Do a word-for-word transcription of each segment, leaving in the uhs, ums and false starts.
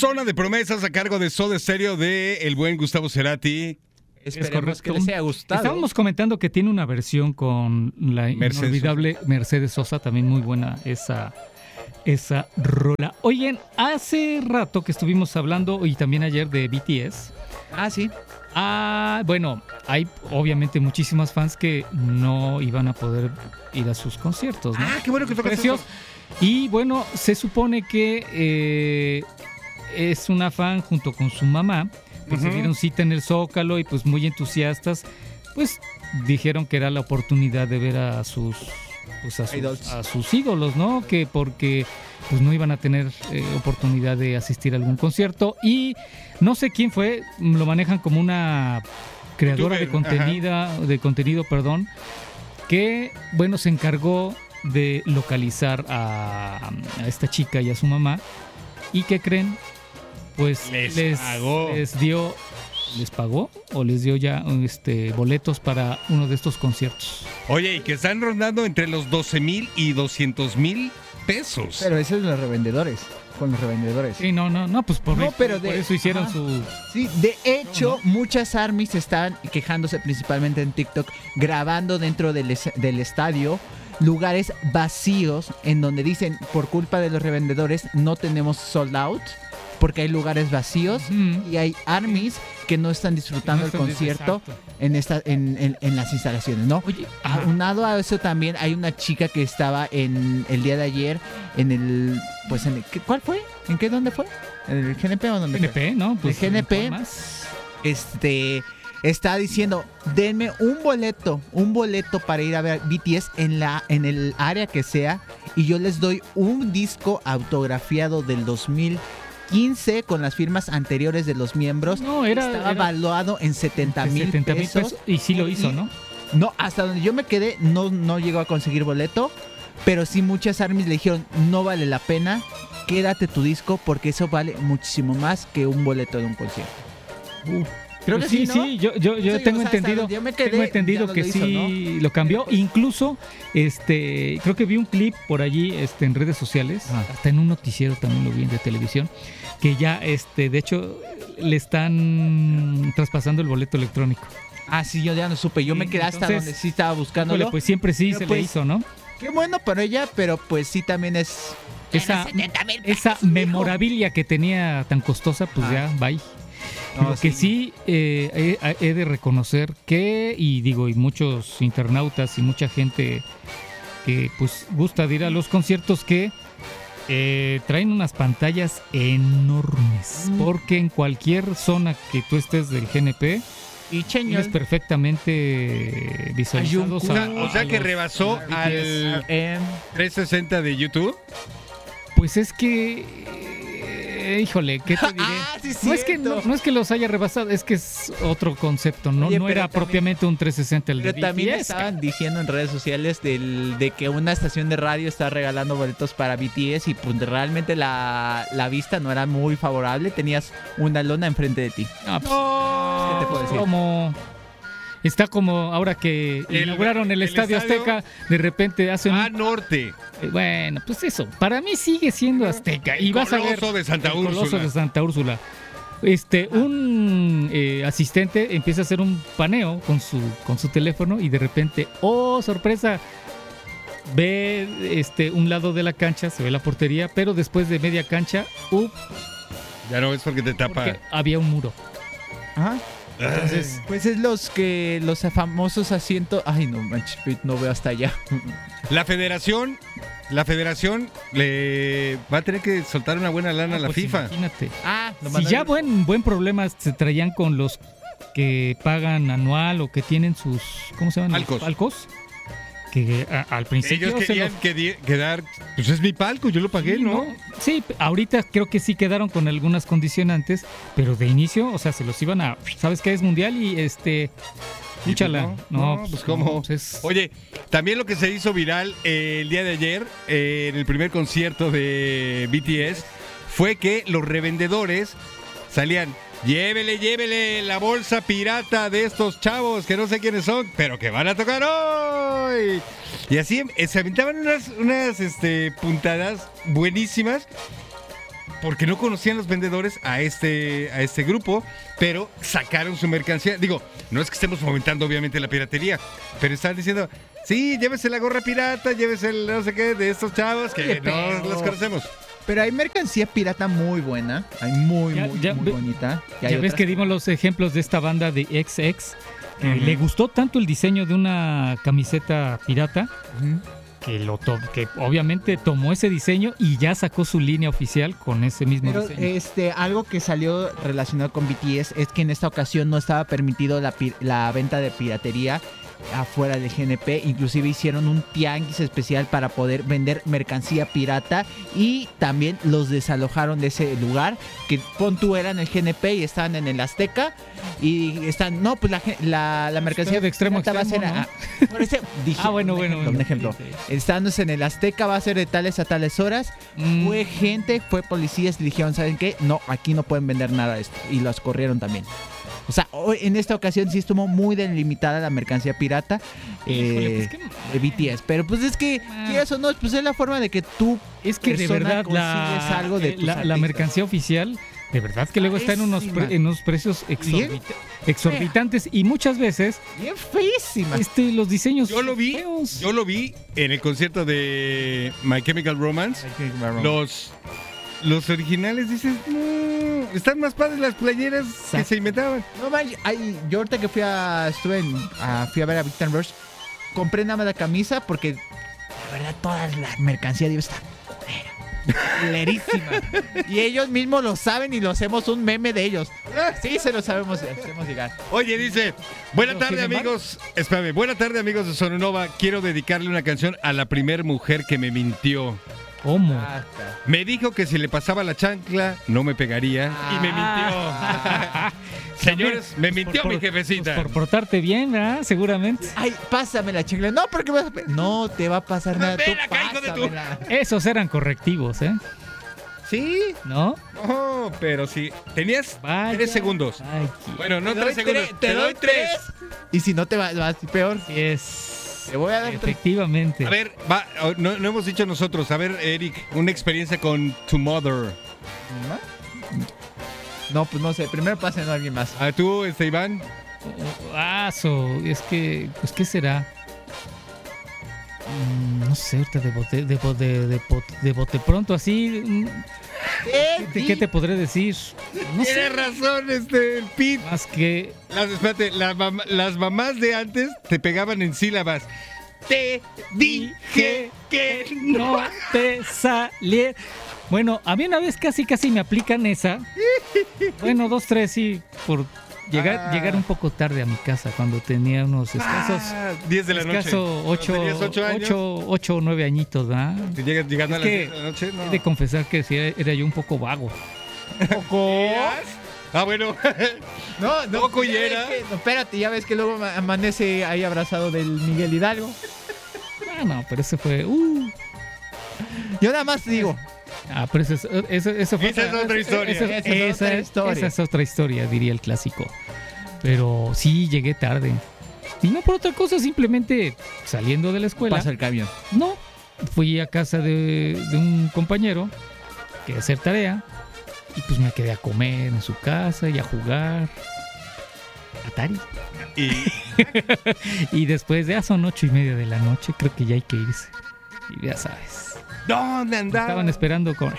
Zona de Promesas a cargo de Soda Stereo de el buen Gustavo Cerati. Esperemos que les haya gustado. Estábamos comentando que tiene una versión con la Mercedes inolvidable Sosa. Mercedes Sosa, también muy buena esa, esa rola. Oigan, hace rato que estuvimos hablando, y también ayer, de B T S. Ah, sí. Ah, bueno, hay obviamente muchísimas fans que no iban a poder ir a sus conciertos, ¿no? Ah, qué bueno que tocas Precios. eso. Y bueno, se supone que eh, es una fan junto con su mamá. Pues uh-huh. se dieron cita en el Zócalo y pues muy entusiastas, pues dijeron que era la oportunidad de ver a sus pues a sus, a sus ídolos, ¿no? Que porque pues no iban a tener eh, oportunidad de asistir a algún concierto. Y no sé quién fue, lo manejan como una creadora de contenido, de contenido, perdón, que bueno, se encargó de localizar a, a esta chica y a su mamá. ¿Y qué creen? Pues les, les, les dio, les pagó o les dio ya este boletos para uno de estos conciertos. Oye, y que están rondando entre los doce mil y doscientos mil pesos. Pero eso es los revendedores, con los revendedores. Sí, no, no, no, pues por, no, eso, pero de, por eso hicieron ajá. su... Sí, de hecho, no, no. muchas armies están quejándose principalmente en TikTok, grabando dentro del, es, del estadio lugares vacíos en donde dicen, por culpa de los revendedores, no tenemos sold out. Porque hay lugares vacíos mm. y hay armies que no están disfrutando no el concierto en, esta, en, en, en las instalaciones, ¿no? Oye, aunado a eso también hay una chica que estaba en el día de ayer en el, pues en el, ¿cuál fue? ¿En qué dónde fue? ¿En el G N P o dónde G N P, fue? ¿no? Pues el G N P, este, está diciendo, denme un boleto, un boleto para ir a ver B T S en la, en el área que sea y yo les doy un disco autografiado del dos mil quince con las firmas anteriores de los miembros. No, era, estaba era evaluado en setenta mil pesos, pesos. Y sí lo hizo, y, ¿no? No, hasta donde yo me quedé, no, no llegó a conseguir boleto. Pero sí muchas armies le dijeron, no vale la pena, quédate tu disco porque eso vale muchísimo más que un boleto de un concierto. Uh. Creo pues que sí, sí, ¿no? sí, yo, yo, yo sí, tengo o sea, entendido, yo me quedé, tengo entendido lo que hizo, sí ¿no? lo cambió. Incluso, este, creo que vi un clip por allí, este, en redes sociales, ah. hasta en un noticiero también lo vi de televisión, que ya, este, de hecho, le están traspasando el boleto electrónico. Ah, sí, yo ya no supe, yo sí, me quedé hasta entonces, donde sí estaba buscándolo. Pues siempre sí pero se pues, le hizo, ¿no? Qué bueno para ella, pero pues sí también es esa, esa memorabilia que tenía tan costosa, pues ah. ya, bye. No, Lo sí. que sí eh, he, he de reconocer que, y digo, y muchos internautas y mucha gente que pues gusta de ir a los conciertos, que eh, traen unas pantallas enormes, mm. porque en cualquier zona que tú estés del G N P y tienes perfectamente visualizado. O sea, o sea que rebasó al trescientos sesenta de YouTube. Pues es que... Híjole, ¿qué te diré? Ah, sí, no, es que, no, no es que los haya rebasado, es que es otro concepto, no, Oye, no era también, propiamente un trescientos sesenta el de Pero también B T S, estaban diciendo en redes sociales del, de que una estación de radio está regalando boletos para B T S y pues realmente la, la vista no era muy favorable, tenías una lona enfrente de ti. Ah, pues, no, ¿qué te puedo decir? Como... Está como ahora que el, inauguraron el, el Estadio, estadio Azteca, de repente hacen... Ah, norte. Eh, bueno, pues eso, para mí sigue siendo Azteca. Y el vas a ver... de Santa el Úrsula. Coloso de Santa Úrsula. Este, un eh, asistente empieza a hacer un paneo con su, con su teléfono y de repente, ¡oh, sorpresa! Ve este, un lado de la cancha, se ve la portería, pero después de media cancha, ¡up! Ya no es porque te tapa. Porque había un muro. Ajá. Entonces, pues es los que los famosos asientos. Ay, no manches, no veo hasta allá. La federación, la federación le va a tener que soltar una buena lana ah, a la pues FIFA. Imagínate. Ah, si ya buen buen problema se traían con los que pagan anual o que tienen sus, ¿cómo se llaman? Palcos. Palcos. Que a, al principio ellos querían los... que di- quedar, pues es mi palco, yo lo pagué, sí, ¿no? ¿no? Sí, ahorita creo que sí quedaron con algunas condicionantes, pero de inicio, o sea, se los iban a, ¿sabes qué es mundial? Y este, úchala. No, no, no, pues cómo. No, pues es... Oye, también lo que se hizo viral eh, el día de ayer, eh, en el primer concierto de B T S, fue que los revendedores salían... Llévele, llévele la bolsa pirata de estos chavos que no sé quiénes son, pero que van a tocar hoy. Y así se aventaban unas, unas este, puntadas buenísimas. porque no conocían los vendedores a este, a este grupo, pero sacaron su mercancía. Digo, no es que estemos fomentando obviamente la piratería, pero están diciendo, sí, llévese la gorra pirata, llévese el no sé qué de estos chavos que Oye, no pero- los conocemos. Pero hay mercancía pirata muy buena. Hay muy, Ya- muy, ya muy ve- bonita. Y Ya hay ves otras- que dimos los ejemplos de esta banda de X X. que Ujú. Le gustó tanto el diseño de una camiseta pirata Ujú. que, lo to- que obviamente tomó ese diseño y ya sacó su línea oficial con ese mismo Pero diseño. este, algo que salió relacionado con B T S es que en esta ocasión no estaba permitido la, pi- la venta de piratería afuera del G N P. Inclusive hicieron un tianguis especial para poder vender mercancía pirata y también los desalojaron de ese lugar. Que pon tú eran el G N P y estaban en el Azteca y están, no, pues la, ge- la, la mercancía de extremo a pirata va a ser... extremo, ah, por ese- dije, Ah, bueno, un bueno, ejemplo, bueno. un ejemplo. Sí, Estándose en el Azteca va a ser de tales a tales horas. Mm, Fue gente, fue policías y dijeron, ¿saben qué? No, aquí no pueden vender nada de esto. Y los corrieron también. O sea, hoy- en esta ocasión sí estuvo muy delimitada la mercancía pirata híjole, eh, pues que- de B T S. Pero pues es que, Ah. quieras o no, pues es la forma de que tú Es que de persona verdad la, consigues algo de eh, tus la, la artistas. mercancía oficial, de verdad que luego está en unos, pre- Carísima. en unos precios Bien. exorbita- exorbitantes y muchas veces bien feísima. este, los diseños Yo lo vi, feos. yo lo vi en el concierto de My Chemical Romance. Los, los originales, dices, no, están más padres las playeras que Exacto. se inventaban. No manches, ay, yo ahorita que fui a, estuve en, a- fui a ver a Victor Rush, compré nada más la camisa porque la verdad toda la mercancía debe estar culera, culerísima. Y ellos mismos lo saben y lo hacemos un meme de ellos. Sí, se lo sabemos, hacemos llegar. Oye, dice, buena Pero, tarde sin embargo- amigos, espérame, buena tarde amigos de Sononova, quiero dedicarle una canción a la primer mujer que me mintió. ¿Cómo? Basta. Me dijo que si le pasaba la chancla no me pegaría y me Ah. mintió. Señores, me mintió Por- mi por- jefecita. pues por portarte bien, ¿verdad? Seguramente. Ay, pásame la chicle. No, porque vas a pe- no te va a pasar nada. Tú Ven acá, hijo de tu- pásamela. Esos eran correctivos, ¿eh? Sí, ¿No? oh, pero sí. Tenías Vaya. tres segundos. Ay, Bueno, no Te tres doy segundos. tre- te doy tres. Y si no te va, vas peor. sí es. Te voy a dar tres. A Efectivamente. ver, va, oh, no, no hemos dicho nosotros. A ver, Eric, una experiencia con Tu Mother. No, pues no sé. Primero pasen a alguien más. A tú, este Iván. Oh, ah, so, es que, pues, ¿qué será? Mm, no sé, ahorita de bote, de, bo- de, de, bote- de bote pronto, así. mm, ¿Qué, qué te podré decir? No sé. Tienes razón, este, el Pete. Más que. Las, espérate, las, mam- las mamás de antes te pegaban en sílabas. Te dije que no. No te saliera. Bueno, a mí una vez casi casi me aplican esa. Bueno, dos, tres, sí, por llegar, Ah. llegar un poco tarde a mi casa cuando tenía unos escasos. Ah, diez de la noche. escaso ocho, ¿Tenías ocho años? ocho, ocho o nueve añitos, ¿verdad? ¿Te llegas llegando Es a las que diez de la noche? No. He de confesar que sí, era yo un poco vago. ¿Eras? Ah, bueno. No, no. Poco ya y era. ves que- no, espérate, ya ves que luego ma- amanece ahí abrazado del Miguel Hidalgo. Ah, no, pero ese fue. Uh, Yo nada más te digo. ah, pero eso, es- eso, eso fue. Esa es otra historia. Esa, Esa es esa- otra historia. esa es otra historia, diría el clásico. Pero sí, llegué tarde. Y no por otra cosa, simplemente saliendo de la escuela. Pasa el camión. No, fui a casa de, de un compañero que hacer tarea y pues me quedé a comer en su casa y a jugar Atari. Y Y después de, ah, son ocho y media de la noche, creo que ya hay que irse. Y ya sabes, ¿dónde me andaba? estaban esperando con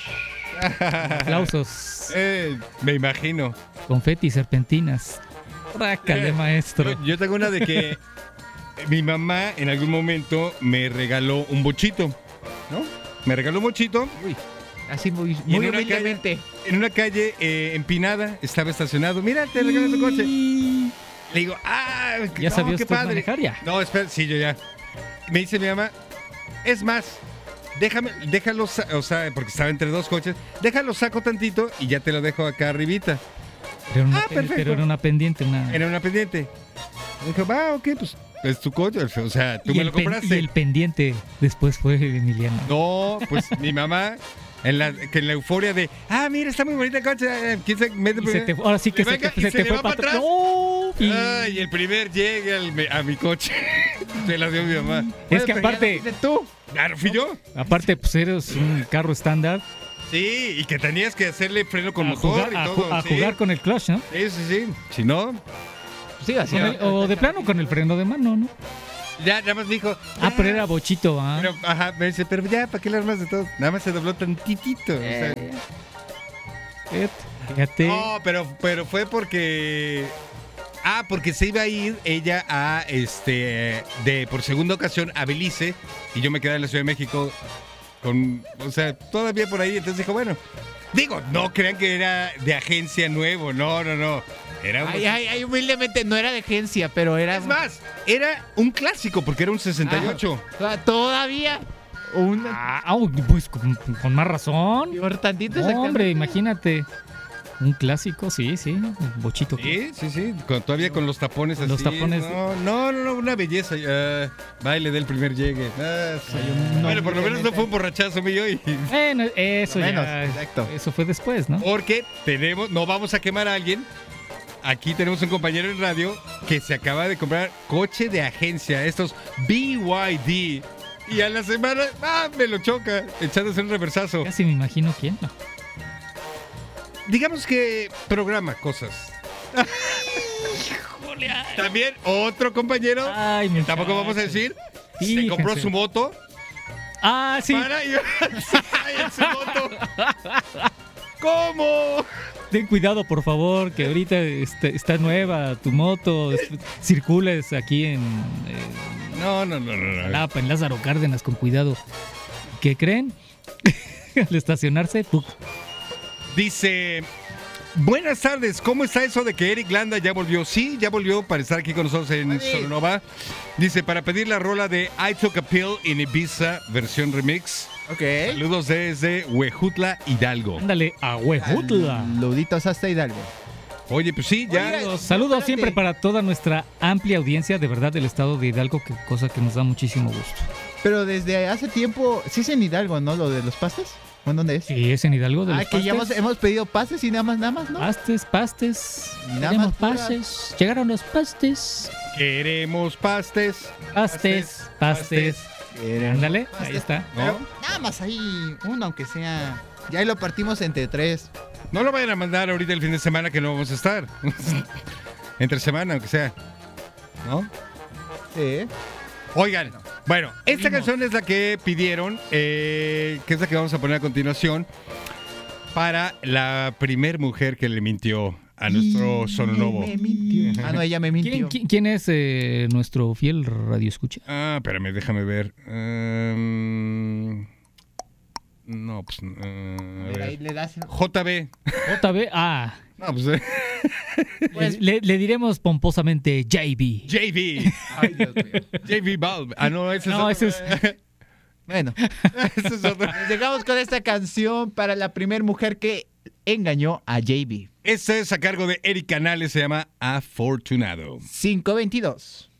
aplausos, Eh, me imagino. confeti, serpentinas. Rácale, Eh, maestro. Yo, yo tengo una de que mi mamá en algún momento me regaló un bochito, ¿no? Me regaló un bochito Uy, así muy, Y en muy una humildemente. en una calle eh, empinada, estaba estacionado. Mira, te regalé tu coche. Y- Le digo, ah, ¿Ya no, sabías qué usted padre. manejar ya? No, espera, sí, yo ya. Me dice mi mamá, es más, déjame, déjalo, sa- o sea, porque estaba entre dos coches, déjalo saco tantito y ya te lo dejo acá arribita. Pero, una, Ah, perfecto. pero era una pendiente, una... Era una pendiente. Me dijo, va, ok, pues es tu coche, o sea, tú y me el lo pen- compraste. y el pendiente después fue de Emiliano. No, pues mi mamá, en la, que en la euforia de, ah, mira, está muy bonita el coche, eh, ¿quién se mete Y se te, ahora sí que Le se te, venga y se se te le fue va para para atrás. atrás. ¡No! Y- Ay, el primer llega al me- a mi coche. Se la dio mi mamá. es que aparte, De tú. Claro, fui yo. aparte, pues eres un carro estándar Sí, y que tenías que hacerle freno con a motor jugar, y a todo. ju- a sí. jugar con el clutch, ¿no? Sí, sí, sí. Si no, Sí, así. Con el- o de plano con el freno de mano, ¿no? ya nada más dijo. Ah, ya. pero era bochito, ¿ah? Pero, ajá, me dice, pero ya, ¿para qué le armas de todo? Nada más se dobló tantitito. o sea. Eh, Fíjate, fíjate. No, pero, pero fue porque. Ah, porque se iba a ir ella a este de por segunda ocasión a Belice y yo me quedé en la Ciudad de México con, o sea, todavía por ahí, entonces dijo, bueno, digo, no crean que era de agencia nuevo, no, no, no. Era un, ay, ay, ay, humildemente no era de agencia, pero era. es más, era un clásico porque era un sesenta y ocho. Ah, todavía. Un. Ah, au, pues con, con más razón. Por tantito No, exactamente. hombre, imagínate. Un clásico, sí, sí. El bochito. Sí, sí, sí, con- todavía con los tapones así. Los tapones. No, no, no, no, una belleza. ah, baile del primer llegue. Ah, sí. un- Bueno, por lo menos no fue un borrachazo mío y... Bueno, eso Menos, ya. exacto. Eso fue después, ¿no? Porque tenemos, no vamos a quemar a alguien. Aquí tenemos un compañero en radio que se acaba de comprar coche de agencia, estos B Y D. Y a la semana, ah, me lo choca, echándose un reversazo. Casi me imagino quién. ¿no? Digamos que programa cosas. También otro compañero, Ay, que tampoco vamos a decir, se compró Fíjense. su moto. Ah, sí. Para y en su moto. ¿Cómo? Ten cuidado, por favor, que ahorita está, está nueva tu moto. es- Circules aquí en, eh, No, no, no, no. no. Jalapa, en Lázaro Cárdenas, con cuidado. ¿Qué creen? Al estacionarse, ¡puc! Dice, buenas tardes, ¿cómo está eso de que Eric Landa ya volvió? Sí, ya volvió para estar aquí con nosotros en Oye. Sonora. Dice, para pedir la rola de I Took a Pill in Ibiza, versión remix. Ok. Saludos desde Huejutla, Hidalgo. Ándale, a Huejutla. Luditos hasta Hidalgo. Oye, pues sí, ya. Oiga, Saludos, saludos espérate. siempre para toda nuestra amplia audiencia, de verdad, del estado de Hidalgo, que cosa que nos da muchísimo gusto. Pero desde hace tiempo, sí es en Hidalgo, ¿no? Lo de los pastes. ¿O en dónde es? Sí, es en Hidalgo de Ah, los que ya hemos, pastes. hemos pedido pases y nada más, nada más, ¿no? Pastes, pastes. Y nada Queremos más pura- pases. Llegaron los pastes. Queremos pastes. Pastes, pastes. Ándale, ahí Pastes. está. ¿No? Pero nada más ahí, uno aunque sea. Ya ahí lo partimos entre tres. No lo vayan a mandar ahorita el fin de semana que no vamos a estar. Entre semana, aunque sea. ¿No? Sí. Oigan, bueno, esta canción es la que pidieron, eh, que es la que vamos a poner a continuación, para la primer mujer que le mintió a nuestro Sononovo. Me mintió. Ah, no, ella me mintió. ¿Quién, quién- quién es eh, nuestro fiel radioescucha? Ah, espérame, déjame ver. Ehm, no, pues. eh, a A ver, ahí ver. le das. J B. J B, ah. No, pues. eh, Pues- le, le diremos pomposamente J B. J B. Ay, Dios mío. J B Bulb. Ah, no, ese No, es otro. ese es- Bueno, Ese es otro. llegamos con esta canción para la primer mujer que engañó a J B. Este es a cargo de Eric Canales, se llama Afortunado. cinco veintidós.